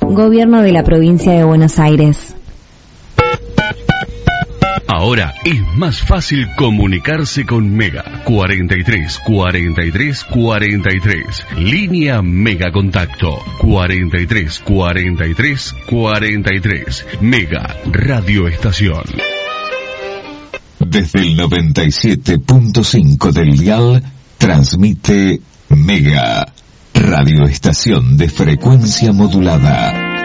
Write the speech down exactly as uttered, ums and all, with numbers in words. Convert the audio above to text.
Gobierno de la Provincia de Buenos Aires. Ahora es más fácil comunicarse con Mega. cuarenta y tres, cuarenta y tres, cuarenta y tres. Línea Mega Contacto. cuarenta y tres, cuarenta y tres, cuarenta y tres. Mega Radio Estación. Desde el noventa y siete punto cinco del dial, transmite Mega Radio Estación de frecuencia modulada.